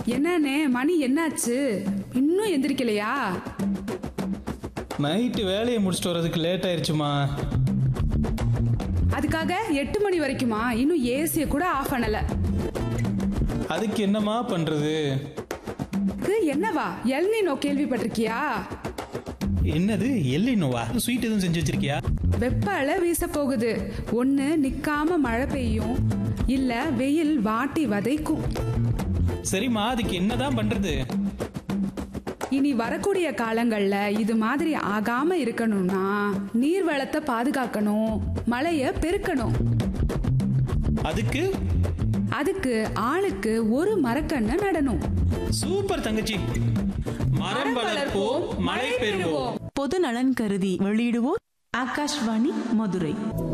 என்னண்ணே, மணி என்னாச்சு? இன்னும் எந்திரிக்கலையா? நைட்டு வேலையை முடிச்சுட்டு வர்றதுக்கு லேட் ஆயிடுச்சுமா. அதுக்காக 8 மணி வரைக்குமா? இன்னும் ஏசிய கூட ஆஃப் பண்ணல. அதுக்கு என்னம்மா பண்றது? என்னவா? எல்னினோ கேள்விப்பட்டிருக்கியா? என்னது எல்லினோவா? ஸ்வீட் எதுவும் செஞ்சு வச்சிருக்கியா? வெப்ப அலை வீச போகுது. ஒண்ணு நிக்காம மழை பெய்யும், இல்ல வெயில் வாட்டி வதைக்கும். சரிம்மா, அதுக்கு என்னதான் பண்றது? இனி வரக்கூடிய காலங்கள்ல இது மாதிரி ஆகாம இருக்கணும்னா நீர் வளத்தை பாதுகாக்கணும், மழைய பெருக்கணும். அதுக்கு ஆளுக்கு ஒரு மரக்கண்ணை நடணும். சூப்பர் தங்கச்சி. மரம் வளர்ப்போம், மழை பெறுவோம். பொது நலன் கருதி வெளியிடுவோர் ஆகாஷ்வாணி மதுரை.